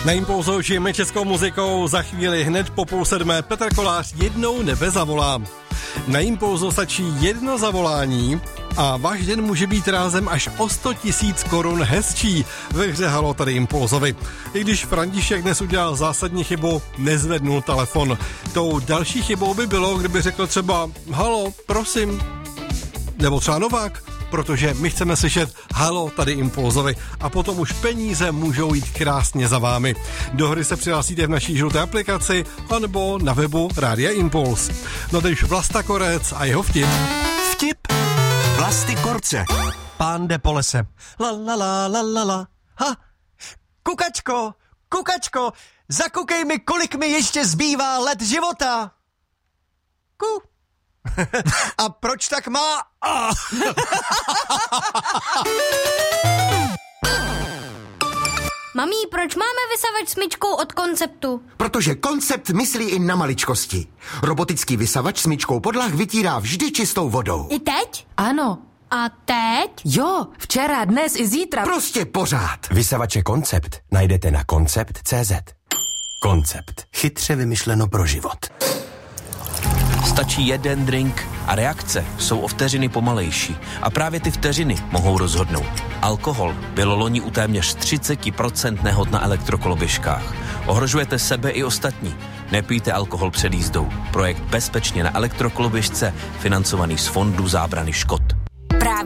Na Impulzu žijeme českou muzikou, za chvíli hned po 6:30 Petr Kolář jednou nebe zavolá. Na Impulzu stačí jedno zavolání a váš den může být rázem až o 100 000 korun hezčí ve hře Halo tady Impulzovi. I když František dnes udělal zásadní chybu, nezvednul telefon. Tou další chybou by bylo, kdyby řekl třeba halo, prosím, nebo třeba Novák, protože my chceme slyšet halo tady Impulzovi a potom už peníze můžou jít krásně za vámi. Do hry se přihlásíte v naší žluté aplikaci anebo na webu Rádia Impuls. No teď Vlasta Korec a jeho vtip. Vtip Vlasty Korce. Pán jde po lese. La la la la la la. Ha! Kukačko, zakukej mi, kolik mi ještě zbývá let života. Ku. A proč tak má? Mami, proč máme vysavač smyčkou od Konceptu? Protože Koncept myslí i na maličkosti. Robotický vysavač smyčkou podlah vytírá vždy čistou vodou. I teď? Ano. A teď? Jo, včera, dnes i zítra. Prostě pořád. Vysavače Koncept najdete na koncept.cz. Koncept. Chytře vymyšleno pro život. Stačí jeden drink a reakce jsou o vteřiny pomalejší. A právě ty vteřiny mohou rozhodnout. Alkohol bylo loni u téměř 30% nehod na elektrokoloběžkách. Ohrožujete sebe i ostatní. Nepijte alkohol před jízdou. Projekt Bezpečně na elektrokoloběžce, financovaný z Fondu zábrany škod.